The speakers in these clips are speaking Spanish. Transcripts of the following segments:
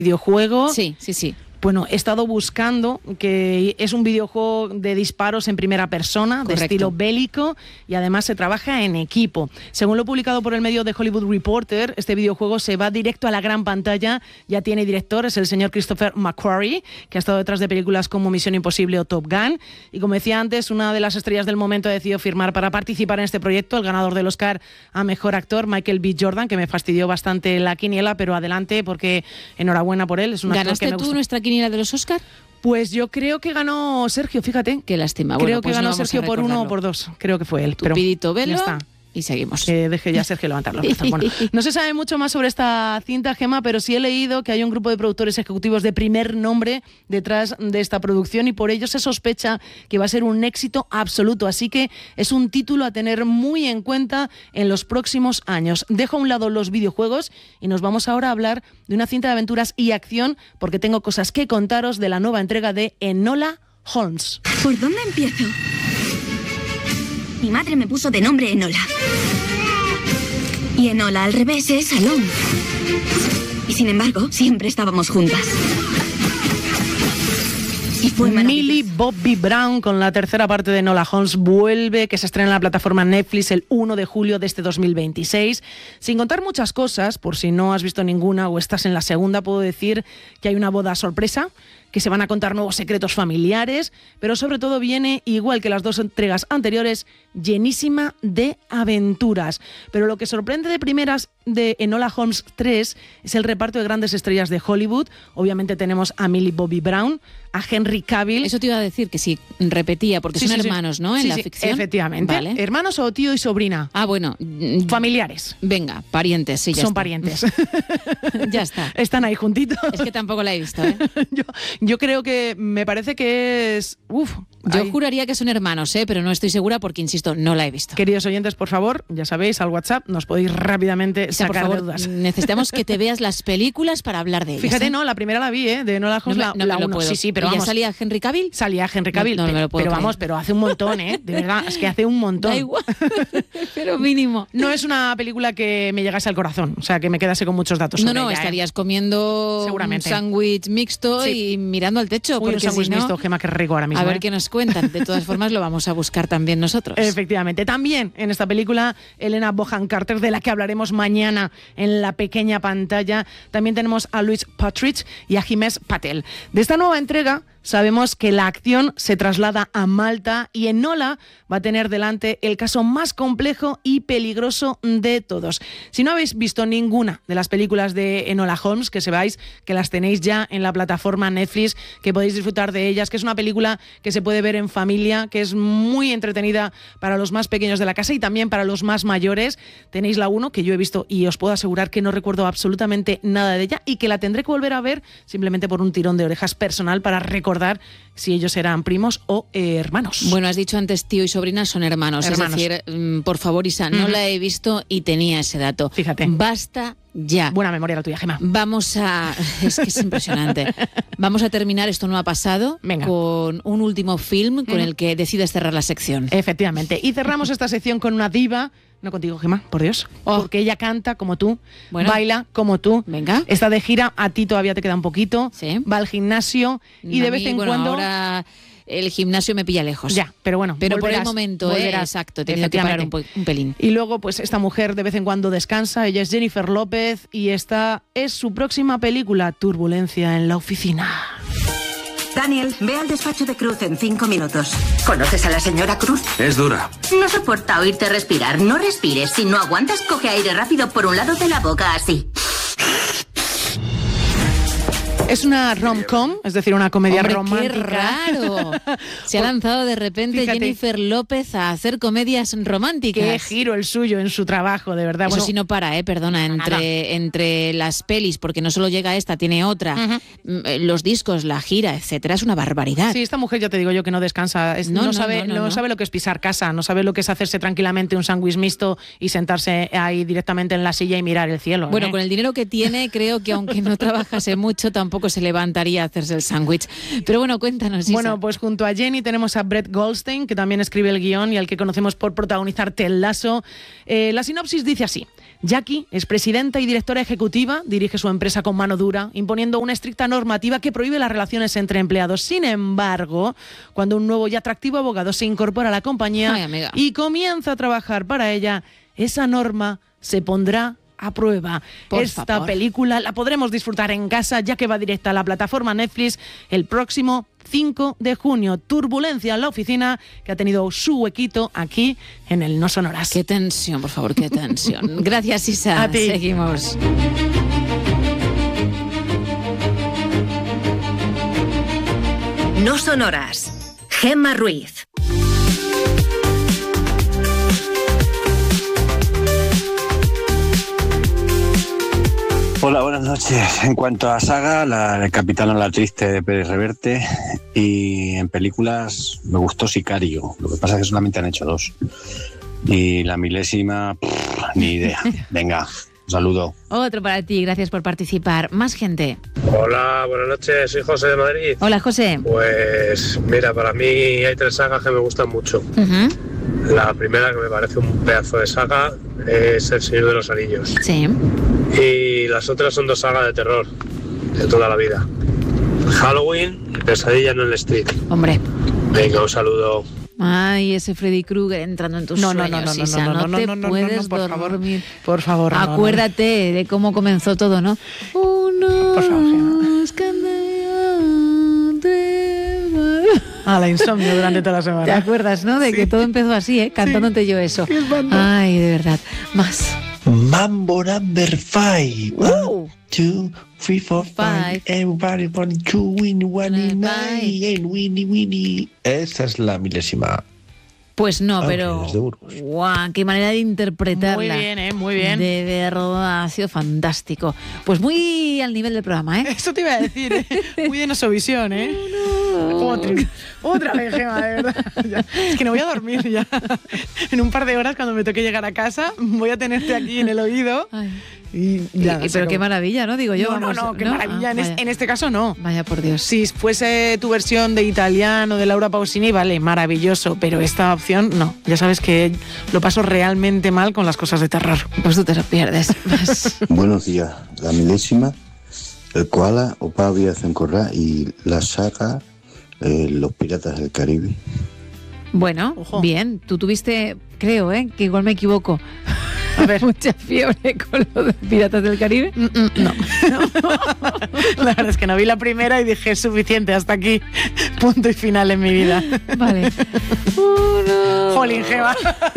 videojuego. Sí. Bueno, he estado buscando, que es un videojuego de disparos en primera persona, Correcto. de estilo bélico, y además se trabaja en equipo. Según lo publicado por el medio The Hollywood Reporter, este videojuego se va directo a la gran pantalla, ya tiene director, es el señor Christopher McQuarrie, que ha estado detrás de películas como Misión Imposible o Top Gun, y como decía antes, una de las estrellas del momento ha decidido firmar para participar en este proyecto, el ganador del Oscar a Mejor Actor, Michael B. Jordan, que me fastidió bastante la quiniela, pero adelante, porque enhorabuena por él. Es un actor ¿Ganaste que me tú gusta. nuestra quiniela de los Oscar? Pues yo creo que ganó Sergio, fíjate. Qué lástima. Creo Bueno, que pues ganó no vamos Sergio a por 1 o recordarlo. por 2. Creo que fue él. Pero Tupidito ya velo está. y seguimos. Deje ya Sergio levantar los brazos. Bueno, no se sabe mucho más sobre esta cinta, Gemma, pero sí he leído que hay un grupo de productores ejecutivos de primer nombre detrás de esta producción y por ello se sospecha que va a ser un éxito absoluto. Así que es un título a tener muy en cuenta en los próximos años. Dejo a un lado los videojuegos y nos vamos ahora a hablar de una cinta de aventuras y acción porque tengo cosas que contaros de la nueva entrega de Enola Holmes. ¿Por dónde empiezo? Mi madre me puso de nombre Enola. Y Enola al revés es Alone. Y sin embargo, siempre estábamos juntas. Y fue maravilloso. Millie Bobby Brown con la tercera parte de Enola Holmes vuelve, que se estrena en la plataforma Netflix el 1 de julio de este 2026. Sin contar muchas cosas, por si no has visto ninguna o estás en la segunda, puedo decir que hay una boda sorpresa, que se van a contar nuevos secretos familiares, pero sobre todo viene, igual que las dos entregas anteriores, llenísima de aventuras. Pero lo que sorprende de primeras de Enola Holmes 3 es el reparto de grandes estrellas de Hollywood. Obviamente tenemos a Millie Bobby Brown, a Henry Cavill. Eso te iba a decir, que sí, repetía, porque son hermanos, ¿no? En la ficción. Efectivamente. Vale. Hermanos o tío y sobrina. Ah, bueno. Familiares. Venga, parientes, sí, ya Son está. parientes. Ya está. Están ahí juntitos. Es que tampoco la he visto, ¿eh? Yo creo que me parece que es... Yo juraría que son hermanos, pero no estoy segura porque, insisto, no la he visto. Queridos oyentes, por favor, ya sabéis, al WhatsApp nos podéis rápidamente Isa, sacar por de favor, dudas. Necesitamos que te veas las películas para hablar de ellas. Fíjate, no, la primera la vi, de Enola Holmes, no la me lo 1. puedo. Sí, pero ¿Y vamos. ya salía Henry Cavill? Salía Henry Cavill, No me lo puedo pero creer. vamos, pero hace un montón, de verdad, es que hace un montón. Da igual, pero mínimo. No es una película que me llegase al corazón, o sea, que me quedase con muchos datos No, sobre ella, estarías comiendo seguramente un sándwich mixto y mirando al techo. Uy, porque un sándwich si no, mixto, Gemma, qué rico ahora mismo. a ver qué nos cuentan. De todas formas, lo vamos a buscar también nosotros. Efectivamente. También en esta película, Helena Bonham Carter, de la que hablaremos mañana en la pequeña pantalla. También tenemos a Louise Partridge y a Himesh Patel. De esta nueva entrega sabemos que la acción se traslada a Malta y Enola va a tener delante el caso más complejo y peligroso de todos. Si no habéis visto ninguna de las películas de Enola Holmes, que sepáis que las tenéis ya en la plataforma Netflix, que podéis disfrutar de ellas, que es una película que se puede ver en familia, que es muy entretenida para los más pequeños de la casa y también para los más mayores. Tenéis la 1, que yo he visto y os puedo asegurar que no recuerdo absolutamente nada de ella y que la tendré que volver a ver simplemente por un tirón de orejas personal para recordar si ellos eran primos o hermanos. Bueno, has dicho antes tío y sobrina son hermanos. Es decir, por favor, Isa, no la he visto y tenía ese dato. Fíjate. Basta ya. Buena memoria la tuya, Gemma. Vamos a... Es que es impresionante. Vamos a terminar, esto no ha pasado, con un último film con el que decides cerrar la sección. Efectivamente. Y cerramos esta sección con una diva. No contigo, Gemma, por Dios. Porque ella canta como tú, baila como tú. Venga. Está de gira, a ti todavía te queda un poquito. Sí. Va al gimnasio y de vez en cuando... Ahora el gimnasio me pilla lejos. Ya, pero bueno, pero por el volverás, momento, exacto, he tenido que parar un pelín. Y luego, pues esta mujer de vez en cuando descansa. Ella es Jennifer López y esta es su próxima película, Turbulencia en la oficina. Daniel, ve al despacho de Cruz en 5 minutos. ¿Conoces a la señora Cruz? Es dura. No soporta oírte respirar. No respires. Si no aguantas, coge aire rápido por un lado de la boca, así. Es una rom-com, es decir, una comedia romántica. ¡Qué raro! Se ha lanzado de repente Jennifer López a hacer comedias románticas. Qué giro el suyo en su trabajo, de verdad. Eso sí no para, perdona, entre las pelis, porque no solo llega esta, tiene otra, los discos, la gira, etcétera, es una barbaridad. Sí, esta mujer ya te digo yo que no descansa, no sabe lo que es pisar casa, no sabe lo que es hacerse tranquilamente un sándwich mixto y sentarse ahí directamente en la silla y mirar el cielo. Bueno, con el dinero que tiene, creo que aunque no trabajase mucho, tampoco tampoco se levantaría a hacerse el sándwich. Pero bueno, cuéntanos, Isa. Bueno, pues junto a Jenny tenemos a Brett Goldstein, que también escribe el guión y al que conocemos por protagonizar Ted Lasso. La sinopsis dice así: Jackie es presidenta y directora ejecutiva, dirige su empresa con mano dura, imponiendo una estricta normativa que prohíbe las relaciones entre empleados. Sin embargo, cuando un nuevo y atractivo abogado se incorpora a la compañía y comienza a trabajar para ella, esa norma se pondrá a prueba. Esta película la podremos disfrutar en casa, ya que va directa a la plataforma Netflix el próximo 5 de junio. Turbulencia en la oficina, que ha tenido su huequito aquí en el No Sonoras. Qué tensión, por favor, qué tensión. Gracias, Isa. A ti. Seguimos. No Sonoras. Gemma Ruiz. Hola, buenas noches. En cuanto a saga, la Capitana la Triste de Pérez Reverte, y en películas me gustó Sicario. Lo que pasa es que solamente han hecho 2. Y la milésima, ni idea. Venga, un saludo. Otro para ti, gracias por participar. Más gente. Hola, buenas noches, soy José de Madrid. Hola, José. Pues mira, para mí hay 3 sagas que me gustan mucho. La primera, que me parece un pedazo de saga, es El Señor de los Anillos. Sí. Y las otras son 2 sagas de terror de toda la vida: Halloween y Pesadilla en el Street. Hombre. Venga, un saludo. Ay, ese Freddy Krueger entrando en tus sueños, Isa. No te puedes dormir. Por favor, acuérdate de cómo comenzó todo, ¿no? Por favor, la insomnio durante toda la semana. ¿Te acuerdas, no? De que todo empezó así, cantándote yo eso. Ay, de verdad. Más. Mambo number 5. 1, 2, 3, 4, 5. Everybody want to win, one and winnie. Esa es la milésima. Pues no, pero ¡guau! ¡Qué manera de interpretarla! Muy bien, muy bien. De verdad, ha sido fantástico. Pues muy al nivel del programa, ¿eh? Eso te iba a decir, muy de Nosovisión, ¿eh? Otra vez, Gemma, de verdad. Ya. Es que no voy a dormir ya. En un par de horas, cuando me toque llegar a casa, voy a tenerte aquí en el oído. Ay. Y ya, pero qué maravilla, ¿no? Digo yo. No, qué maravilla. En este caso no. Vaya por Dios. Si fuese tu versión de italiano de Laura Pausini, vale, maravilloso. Pero esta opción, no. Ya sabes que lo paso realmente mal con las cosas de terror. Pues tú te lo pierdes. Buenos días. La milésima, el koala o Pavia Zencorra, y la saga Los Piratas del Caribe. Bueno, bien. Tú tuviste, creo, que igual me equivoco. A ver, mucha fiebre con lo de Piratas del Caribe. No. La verdad es que no vi la primera y dije, es suficiente, hasta aquí, punto y final en mi vida. Vale. Jolín, Gemma.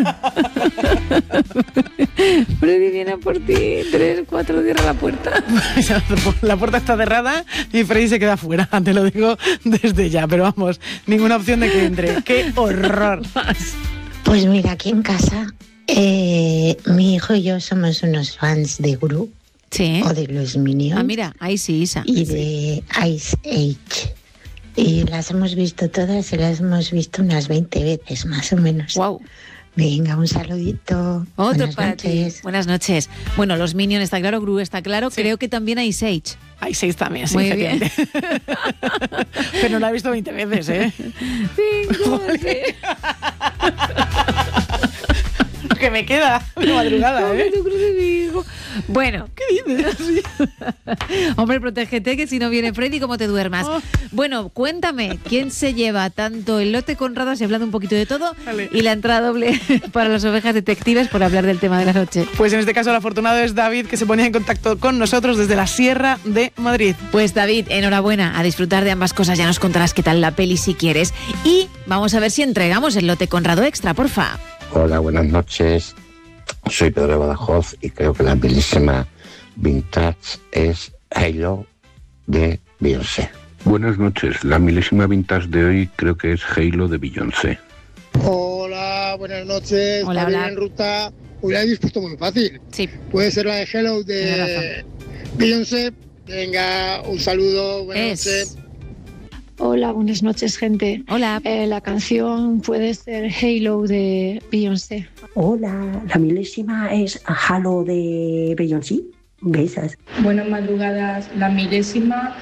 Freddy viene a por ti. 3, 4, cierra la puerta. La puerta está cerrada y Freddy se queda fuera, te lo digo desde ya. Pero vamos, ninguna opción de que entre. ¡Qué horror! Pues mira, aquí en casa mi hijo y yo somos unos fans de Gru. Sí. O de los Minions. Ah, mira, ahí sí, Isa. Y de Ice Age. Y las hemos visto todas y las hemos visto unas 20 veces, más o menos. Wow. Venga, un saludito. Otro para ti. Buenas noches. Bueno, los Minions está claro, Gru está claro. Sí. Creo que también Ice Age. Ice Age también, sí. Muy bien. Pero no la he visto 20 veces, ¿eh? 5, que me queda de madrugada, ¿eh? Bueno, ¿qué dices? Hombre, protégete, que si no viene Freddy, ¿cómo te duermas? Bueno, cuéntame, ¿quién se lleva tanto el lote Conrado, si hablando un poquito de todo, y la entrada doble para las ovejas detectives por hablar del tema de la noche? Pues en este caso el afortunado es David, que se ponía en contacto con nosotros desde la Sierra de Madrid. Pues David, enhorabuena, a disfrutar de ambas cosas. Ya nos contarás qué tal la peli si quieres. Y vamos a ver si entregamos el lote Conrado Extra, porfa. Hola, buenas noches. Soy Pedro de Badajoz y creo que la milésima vintage es Halo de Beyoncé. Buenas noches. La milésima vintage de hoy creo que es Halo de Beyoncé. Hola, buenas noches. Hola, hola. En ruta. Hoy la he dispuesto muy fácil. Sí. Puede ser la de Halo de Beyoncé. Venga, un saludo. Buenas noches. Hola, buenas noches, gente. Hola. La canción puede ser Halo de Beyoncé. Hola, la milésima es Halo de Beyoncé. Besas. Buenas madrugadas. La milésima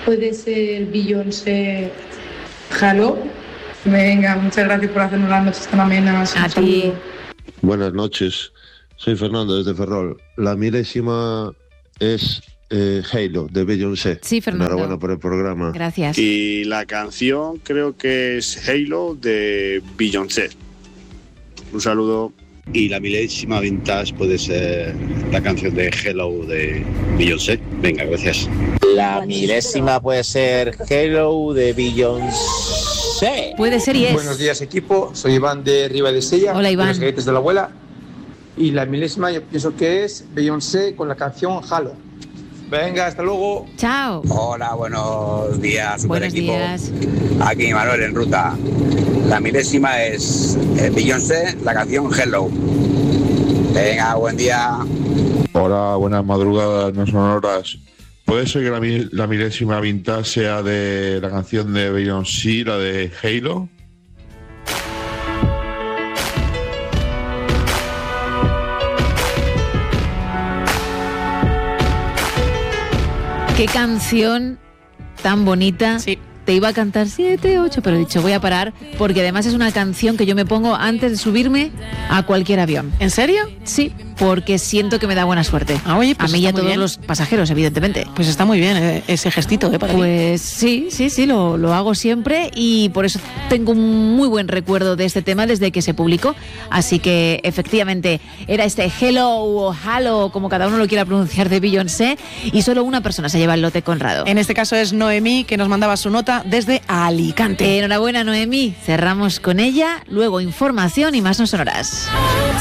puede ser Beyoncé Halo. Venga, muchas gracias por hacernos las noches tan amenas. A ti. Buenas noches, soy Fernando desde Ferrol. La milésima es Halo de Beyoncé. Sí, Fernando. Enhorabuena por el programa. Gracias. Y la canción creo que es Halo de Beyoncé. Un saludo. Y la milésima vintage puede ser la canción de Hello de Beyoncé. Venga, gracias. La milésima puede ser Hello de Beyoncé. Puede ser y es. Buenos días, equipo. Soy Iván de Riva de Sella. Hola, Iván. De los Galletes de la Abuela. Y la milésima yo pienso que es Beyoncé con la canción Halo. Venga, hasta luego. Chao. Hola, buenos días, super Buenos equipo. días. Aquí Manuel en ruta. La milésima es Beyoncé, la canción Hello. Venga, buen día. Hola, buenas madrugadas, no sonoras. ¿Puede ser que la milésima vintage sea de la canción de Beyoncé, la de Halo? Qué canción tan bonita. Sí. Te iba a cantar 7, 8, pero he dicho voy a parar porque además es una canción que yo me pongo antes de subirme a cualquier avión. ¿En serio? Sí, porque siento que me da buena suerte. Oye, pues a mí y a está muy todos bien. los pasajeros, evidentemente. Pues está muy bien ese gestito, para ti. Pues sí, lo hago siempre y por eso tengo un muy buen recuerdo de este tema desde que se publicó. Así que efectivamente era este Hello o Halo, como cada uno lo quiera pronunciar, de Beyoncé, y solo una persona se lleva el lote Conrado. En este caso es Noemí, que nos mandaba su nota desde Alicante. Enhorabuena, Noemí. Cerramos con ella, luego información y más no sonoras.